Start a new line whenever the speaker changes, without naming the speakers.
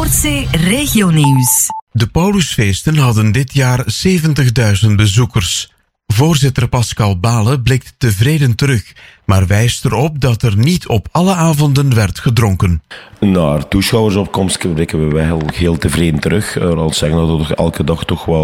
Noordzee Regionieuws.
De Paulusfeesten hadden dit jaar 70.000 bezoekers. Voorzitter Pascal Balen blikt tevreden terug, maar wijst erop dat er niet op alle avonden werd gedronken.
Naar toeschouwersopkomst blikken we wel heel tevreden terug. Al zeggen dat er elke dag toch wel